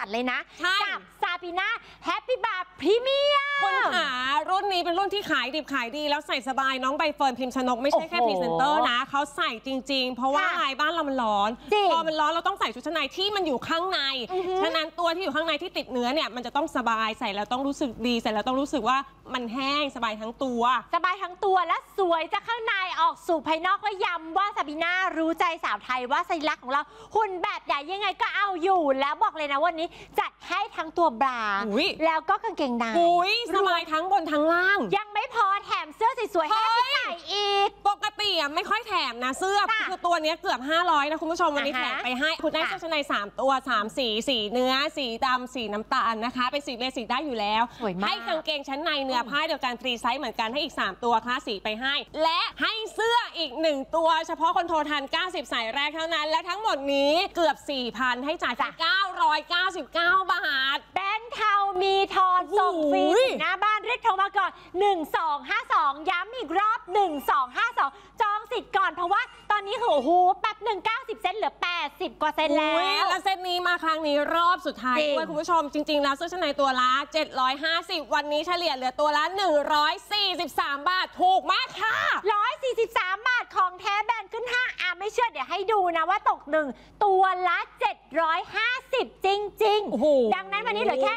จัดเลยนะกับซาบีน่าแฮปปี้บาร์พรีเมียมคุณขารุ่นนี้เป็นรุ่นที่ขายดิบขายดีแล้วใส่สบายน้องใบเฟิร์นพิมพ์ชนกไม่ใช่แค่พรีเซนเตอร์นะเขาใส่จริงๆเพราะว่าอะไรบ้านเรามันร้อนพอมันร้อนเราต้องใส่ชุดชั้นในที่มันอยู่ข้างในฉะนั้นตัวที่อยู่ข้างในที่ติดเนื้อเนี่ยมันจะต้องสบายใส่แล้วต้องรู้สึกดีใส่แล้วต้องรู้สึกว่ามันแห้งสบายทั้งตัวและสวยจากข้างในออกสู่ภายนอกก็ย้ำว่าซาบีน่ารู้ใจสาวไทยว่าไซรักของเราหุ่นแบบใหญ่ยังไงก็เอาอยู่แล้วบอกเลยนะวันนี้จัดให้ทั้งตัวบราแล้วก็กางเกงในสบายทั้งบนทั้งล่างยังไม่พอแถมเสื้อสวยๆให้ใส่อีกปกติไม่ค่อยแถมนะเสื้อคือตัวนี้เกือบ500นะคุณผู้ชมวันนี้แถมไปให้คุณได้เสื้อชั้นใน3ตัว3สีสีเนื้อสีดำสีน้ำตาลนะคะเป็นสีเบสิกได้อยู่แล้วให้กางเกงชั้นในเนื้อผ้าเดียวกันฟรีไซส์เหมือนกันให้อีก3ตัวคลาสสีไปให้และให้เสื้ออีก1ตัวเฉพาะคนโทรทัน90สายแรกเท่านั้นและทั้งหมดนี้เกือบ 4,000 ให้จ่าย999 บาทแบงค์เทามีทอนส่งฟรีหน้าบ้านเรียกโทรมาก่อน1252ย้ำอีกรอบ1252จองสิทธิ์ก่อนเพราะว่าตอนนี้โอ้โหแป๊บ1 90 เซนเหลือ80 กว่าเซนแล้วเซตนี้มาครั้งนี้รอบสุดท้ายด้วยคุณผู้ชมจริงๆแล้วเสื้อชั้นในตัวละ750วันนี้เฉลี่ยเหลือตัวละ143 บาทถูกมากค่ะ 143 บาทของแท้แบรนด์ขึ้น5ไม่เชื่อเดี๋ยวให้ดูนะว่าตก1ตัวละ750จริงๆดังนั้นวันนี้เหลือแค่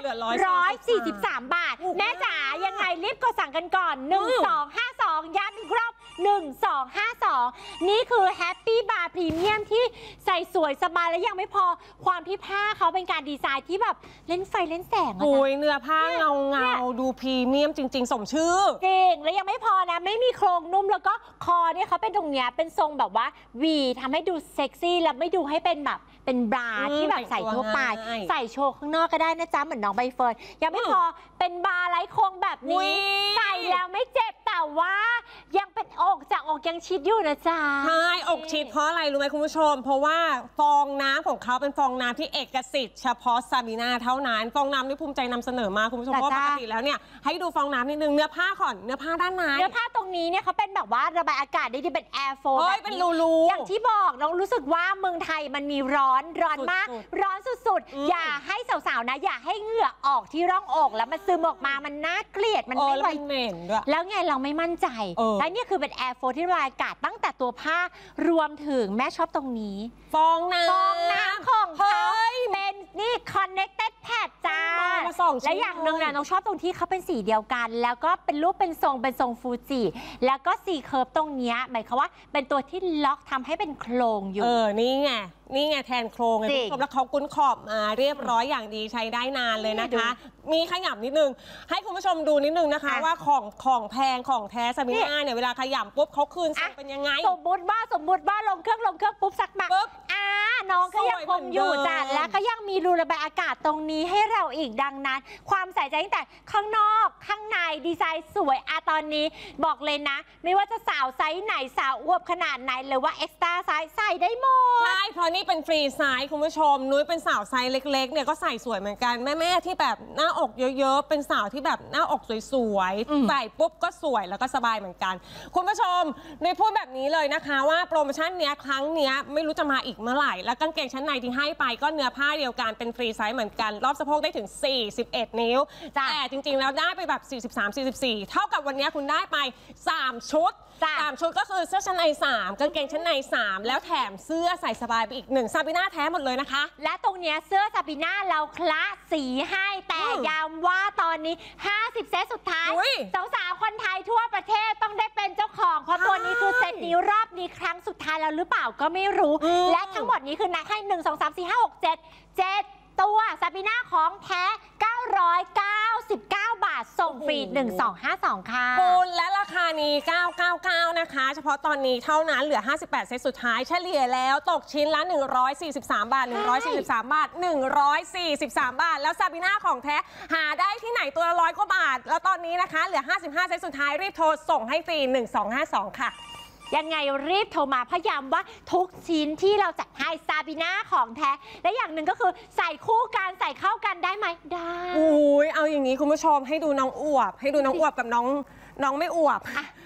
143 บาทแม่จ๋ายังไงรีบกดสั่งกันก่อน1252ย้ำอีกรอบ1252นี่คือแฮปปี้บาร์พรีเมียมที่ใส่สวยสบายและยังไม่พอความที่ผ้าเขาเป็นการดีไซน์ที่แบบเล่นไฟเล่นแสงเนื้อผ้าเงาดูพรีเมียมจริงๆสมชื่อจริงและยังไม่พอนะไม่มีโครงนุ่มแล้วก็คอเนี่ยเขาเป็นตรงเนี้ยเป็นทรงแบบว่าวีทำให้ดูเซ็กซี่แล้วไม่ดูให้เป็นแบบเป็นบราที่แบบใส่ทั่วไปใส่โชว์ข้างนอกก็ได้นะจ๊ะเหมือนน้องใบเฟิร์นยังไม่พอเป็นบาร์ไร้โครงแบบนี้ใส่แล้วไม่เจ็บแต่ว่ายังเป็นอกจากอกยังชิดอยู่นะจ๊ะใช่อกชิดเพราะอะไรรู้ไหมคุณผู้ชมเพราะว่าฟองน้ำของเขาเป็นฟองน้ำที่เอกสิทธิ์เฉพาะซาบีน่าเท่านั้นฟองน้ำที่ภูมิใจนำเสนอมาคุณผู้ชมเพราะปกติแล้วเนี่ยให้ดูฟองน้ำนิดนึงเนื้อผ้าก่อนเนื้อผ้าด้านในเนื้อผ้าตรงนี้เนี่ยเขาเป็นแบบว่าระบายอากาศได้ดีเป็นแอร์โฟลแบบเป็นรูอย่างที่บอกน้องรู้สึกว่าเมืองไทยมันมีร้อนมากร้อนสุดๆอย่าให้สาวๆนะอย่าให้เหงื่อออกที่ร่องอกแล้วมันซึมออกมามันน่าเกลียดมันไม่ไหวแล้วไงเราไม่มั่นใจและนี่คือเป็นแอร์โฟลที่ระบายอากาศตั้งแต่ตัวผ้ารวมถึงแม่ชอบตรงนี้ฟองน้ำของเขาเป็นนี่ connected pad จ้าและอย่างหนึ่งนะน้องชอบตรงที่เขาเป็นสีเดียวกันแล้วก็เป็นรูปเป็นทรงฟูจิแล้วก็สีเคิร์ฟตรงนี้หมายความว่าเป็นตัวที่ล็อกทำให้เป็นโครงอยู่นี่ไงแทนโครงไงคุณผู้ชมแล้วเขากุ้นขอบมาเรียบร้อยอย่างดีใช้ได้นานเลยนะคะมีขยับนิดนึงให้คุณผู้ชมดูนิดนึงนะคะว่าของแพงของแท้ซาบีน่าเนี่ยเวลาขยำปุ๊บเขาคืนทรงเป็นยังไงสมมติว่าลงเครื่องปุ๊บสักมาน้องก็ยังคงอยู่จ้ะและก็ยังมีรูระบายอากาศตรงนี้ให้เราอีกดังนั้นความใส่ใจตั้งแต่ข้างนอกข้างในดีไซน์สวยตอนนี้บอกเลยนะไม่ว่าจะสาวไซส์ไหนสาวอวบขนาดไหนหรือว่าเอ็กซ์ตร้าไซส์ใส่ได้หมดใช่เพราะนี่เป็นฟรีไซส์คุณผู้ชมนุ้ยเป็นสาวไซส์เล็กๆเนี่ยก็ใส่สวยเหมือนกันแม่ที่แบบหน้าอกเยอะๆเป็นสาวที่แบบหน้าอกสวยๆใส่ปุ๊บก็สวยแล้วก็สบายเหมือนกันคุณผู้ชมนุ้ยพูดแบบนี้เลยนะคะว่าโปรโมชั่นเนี้ยครั้งเนี้ยไม่รู้จะมาอีกเมื่อไหร่แล้วกางเกงชั้นในที่ให้ไปก็เนื้อผ้าเดียวกันเป็นฟรีไซส์เหมือนกันรอบสะโพกได้ถึง41 นิ้วแต่จริงๆแล้วได้ไปแบบ43-44เท่ากับวันนี้คุณได้ไป3 ชุดก็คือเสื้อชั้นใน3กางเกงชั้นใน3แล้วแถมเสื้อใส่สบายไปอีก1ซาบีน่าแท้หมดเลยนะคะและตรงเนี้ยเสื้อซาบีน่าเราคละสีให้แต่ย้ำว่าตอนนี้50เซตสุดท้ายสาวๆคนไทยทั่วประเทศต้องได้เป็นเจ้าของเพราะตัวนี้คือเซตนี้รอบนี้ครั้งสุดท้ายแล้วหรือเปล่าก็ไม่รู้และทั้งหมดนี้คือนักให้1 2 3 4 5 6 7ตัวซาบีน่าของแท้999 บาทส่งฟรี1252ค่ะคุณและราคานี้999นะคะเฉพาะตอนนี้เท่านั้นเหลือ58เซตสุดท้ายเฉลี่ยแล้วตกชิ้นละ143 บาท143 บาท143 บาทแล้วซาบีน่าของแท้หาได้ที่ไหนตัวละ100 กว่าบาทแล้วตอนนี้นะคะเหลือ55เซตสุดท้ายรีบโทรส่งให้ฟรี1252ค่ะยังไงรีบโทรมาพยายามว่าทุกชิ้นที่เราจัดให้ซาบีน่าของแท้และอย่างหนึ่งก็คือใส่คู่กันใส่เข้ากันได้ไหมได้เอาอย่างนี้คุณผู้ชมให้ดูน้องอวบกับน้องไม่อวบ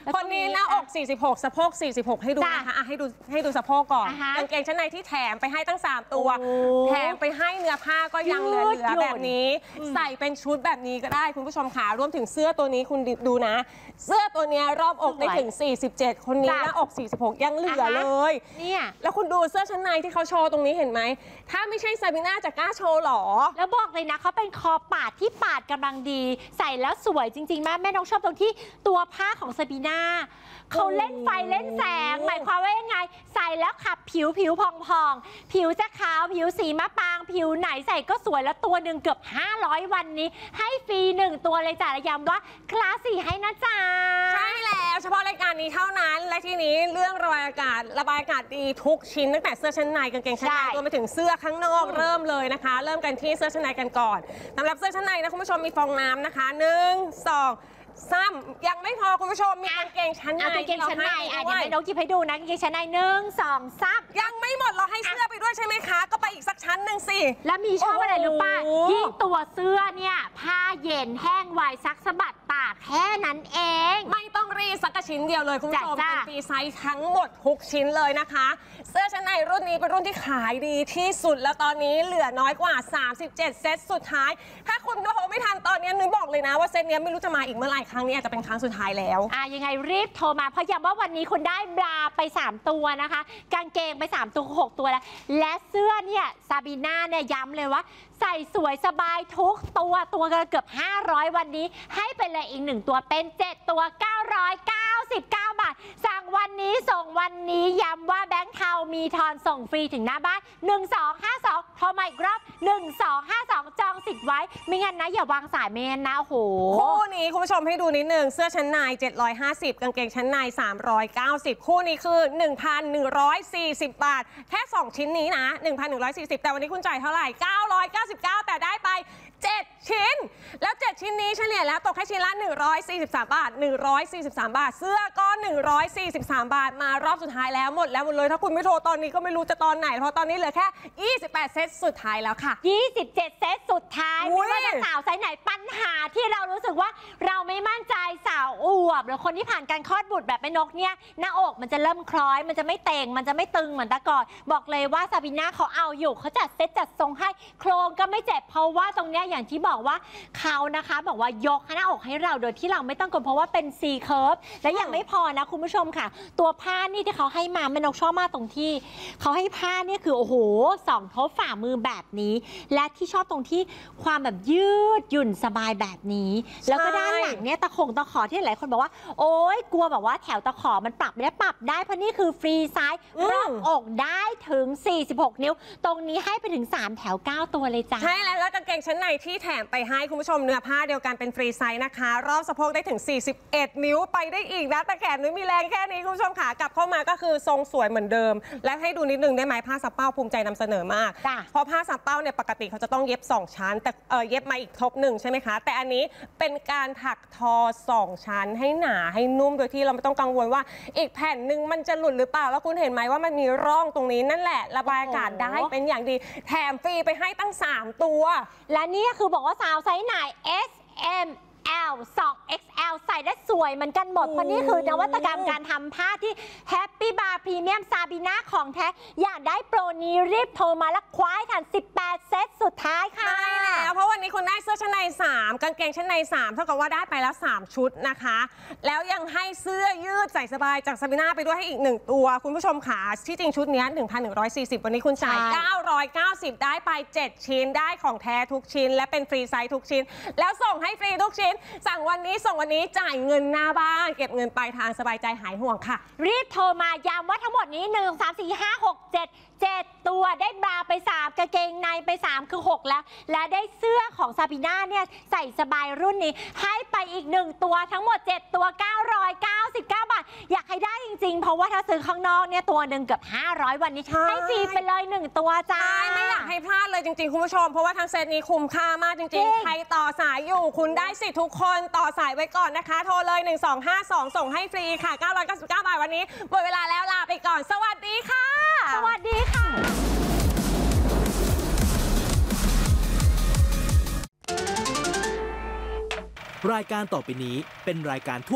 คนนี้หน้าอก 46 สะโพก 46 ให้ดูนะคะให้ดูสะโพกก่อนกางเกงชั้นในที่แถมไปให้ตั้ง3ตัวแถมไปให้เนื้อผ้าก็ยังเหลือแบบนี้ใส่เป็นชุดแบบนี้ก็ได้คุณผู้ชมค่ะรวมถึงเสื้อตัวนี้คุณดูนะเสื้อตัวนี้รอบอกได้ถึง47คนนี้หน้าอก46ยังเหลือเลยเนี่ยแล้วคุณดูเสื้อชั้นในที่เขาโชว์ตรงนี้เห็นไหมถ้าไม่ใช่ซาบิน่าจะกล้าโชว์หรอแล้วบอกเลยนะเขาเป็นคอปาดที่ปาดกำลังดีใส่แล้วสวยจริงๆแม่น้องชอบตรงที่ตัวผ้าของซาบิน่าเขาเล่นไฟเล่นแสงหมายความว่ายังไงใส่แล้วขับผิวพองๆผิวจะขาวผิวสีมะปางผิวไหนใส่ก็สวยแล้วตัวหนึ่งเกือบ500วันนี้ให้ฟรี1ตัวเลยจ้ะย้ำว่าคลาส4ให้นะจ๊ะใช่แล้วเฉพาะรายการนี้เท่านั้นและทีนี้เรื่องระบายอากาศดีทุกชิ้นตั้งแต่เสื้อชั้นในกางเกงชั้นในรวมไปถึงเสื้อข้างนอกเริ่มเลยนะคะเริ่มกันที่เสื้อชั้นในกันก่อนสำหรับเสื้อชั้นในนะคุณผู้ชมมีฟองน้ำนะคะ1 2 3ยังไม่พอคุณผู้ชมมีกางเกงชั้นในกางเกงชั้นในเดี๋ยวแม่นกหยิบให้ดูนะกางเกงชั้นใน1 2 3 ยังไม่หมดเราให้เสื้อไปด้วยใช่ไหมคะก็ไปอีกสักชั้นหนึ่งสิแล้วมีชอบอะไรรู้ป่ะยิ่งตัวเสื้อเนี่ยผ้าเย็นแห้งไวซักสะบัดตากแค่นั้นเองไม่ต้องรีสักกระชิ้นเดียวเลยคุณผู้ชมเป็นฟรีไซส์ทั้งหมดทุกชิ้นเลยนะคะเสื้อชั้นในรุ่นนี้เป็นรุ่นที่ขายดีที่สุดแล้วตอนนี้เหลือน้อยกว่า37เซตสุดท้ายถ้าคุณโทรไม่ทันตอนนี้นุ้ยบอกเลยนะว่าเซตนี้ไม่รู้จะมาอีกเมื่อไหร่ครั้งนี้อาจจะเป็นครั้งสุดท้ายแล้วยังไงรีบโทรมาเพราะย้ำว่าวันนี้คุณได้บราไป3ตัวนะคะกางเกงไป3ตัว6ตัวแล้วและเสื้อเนี่ยซาบีน่าเนี่ยย้ำเลยว่าใส่สวยสบายทุกตัวเกือบ500วันนี้ให้ไปเลยอีก1ตัวเป็น7ตัว999 บาทสั่งวันนี้ส่งวันนี้ย้ำว่าแบงค์เทามีทอนส่งฟรีถึงหน้าบ้าน1252โทรมาอีกรอบ1252จองสิทธิ์ไว้ไม่งั้นนะอย่าวางสายไม่งั้นนะโหคู่นี้คุณผู้ชมให้ดูนิดนึงเสื้อชั้นใน750กางเกงชั้นใน390คู่นี้คือ 1,140 บาทแค่2ชิ้นนี้นะ 1,140 แต่วันนี้คุณจ่ายเท่าไหร่999แต่ได้ไป7ชิ้นแล้ว7ชิ้นนี้เฉลี่ยแล้วตกแค่ชิ้นละ143 บาท143 บาทเสื้อก็143 บาทมารอบสุดท้ายแล้วหมดเลยถ้าคุณไม่โทรตอนนี้ก็ไม่รู้จะตอนไหนเพราะตอนนี้เหลือแค่28เซตสุดท้ายแล้วค่ะ 27เซตสุดท้ายไม่ว่าจะสาวไซส์ไหนปัญหาที่เรารู้สึกว่าเราไม่มั่นใจสาวอวบหรือคนที่ผ่านการคลอดบุตรแบบแม่นกเนี่ยหน้าอกมันจะเริ่มคล้อยมันจะไม่เต่งมันจะไม่ตึงเหมือนแต่ก่อนบอกเลยว่าซาบิน่าเขาเอาอยู่เขาจัดเซตจัดทรงให้โครงก็ไม่เจ็บเพราะว่าตรงเนี้ยอย่างที่บอกว่าเขานะคะบอกว่ายกหน้าอกให้เราโดยที่เราไม่ต้องกลัวเพราะว่าเป็น C curve และยังไม่พอนะคุณผู้ชมค่ะตัวผ้านี่ที่เขาให้มาแม่นกชอบมากตรงที่เขาให้ผ้าเนี่ยคือโอ้โห2 ทบฝ่ามือแบบนี้และที่ชอบตรงที่ความแบบยืดหยุ่นสบายแบบนี้แล้วก็ด้านหลังเนี่ยตะขอที่หลายคนบอกว่าโอ๊ยกลัวแบบว่าแถวตะขอมันปรับไม่ได้ปรับได้เพราะนี่คือฟรีไซส์รอบอกได้ถึง46นิ้วตรงนี้ให้ไปถึง3 แถว 9 ตัวเลยจ้ะใช่แล้วกางเกงชั้นในที่แถมไปให้คุณผู้ชมเนื้อผ้าเดียวกันเป็นฟรีไซส์นะคะรอบสะโพกได้ถึง41นิ้วไปได้อีกนะแต่แขนนุ้ยมีแรงแค่นี้คุณผู้ชมขากลับเข้ามาก็คือทรงสวยเหมือนเดิมและให้ดูนิดนึงได้ไหมผ้าซับเป้าภูมิใจนำเสนอมากเพราะผ้าซับเป้าเนี่ยปกติเขาจะต้องเย็บ2ชั้นแต่เย็บมาอีกทบ1ใช่ไหมคะแต่อันนี้เป็นการถักทอ2ชั้นให้หนาให้นุ่มโดยที่เราไม่ต้องกังวลว่าอีกแผ่นหนึ่งมันจะหลุดหรือเปล่าแล้วคุณเห็นไหมว่ามันมีร่องตรงนี้นั่นแหละระบายอากาศได้เป็นอย่างดีแถมฟรีไปให้ตั้ง3ตัวและนี่คือบอกว่าสาวไซส์ไหน S M L 2XL ใส่ได้สวยเหมือนกันหมดเพราะนี่คือนวัตกรรมการทำผ้าที่ Happy Bar Premium ซาบิน่าของแท้อยากได้โปรนี้รีบโทรมาแล้วคว้าทัน18เซตสุดท้ายค่ะใช่แล้วเพราะวันนี้คุณได้เสื้อชั้นใน3กางเกงชั้นใน3เท่ากับว่าได้ไปแล้ว3ชุดนะคะแล้วยังให้เสื้อยืดใส่สบายจากซาบิน่าไปด้วยให้อีก1ตัวคุณผู้ชมค่ะที่จริงชุดนี้ 1,140 วันนี้คุณจ่าย990ได้ไป7ชิ้นได้ของแท้ทุกชิ้นและเป็นฟรีไซส์ทุกชิ้นแล้วส่งให้ฟรีทุกชิ้นสั่งวันนี้ส่งวันนี้จ่ายเงินหน้าบ้านเก็บเงินปลายทางสบายใจหายห่วงค่ะรีบโทรมาย้ำว่าทั้งหมดนี้1 3 4 5 6 7ตัวได้บราไป3กางเกงในไป3คือ6แล้วและได้เสื้อของซาบิน่าเนี่ยใส่สบายรุ่นนี้ให้ไปอีก1ตัวทั้งหมด7ตัว999 บาทอยากให้ได้จริงๆเพราะว่าถ้าซื้อข้างนอกเนี่ยตัวหนึ่งเกือบ500วันนี้ให้ฟรีไปเลย1ตัวจ้าไม่อยากให้พลาดเลยจริงๆคุณผู้ชมเพราะว่าทั้งเซตนี้คุ้มค่ามากจริงๆใครต่อสายอยู่คุณได้สิทธิ์ทุกคนต่อสายไว้ก่อนนะคะโทรเลย1252ส่งให้ฟรีค่ะ999 บาทวันนี้หมดเวลาแล้วลาไปก่อนสวัสดีค่ะสวัสดีค่ะรายการต่อไปนี้เป็นรายการทั่ว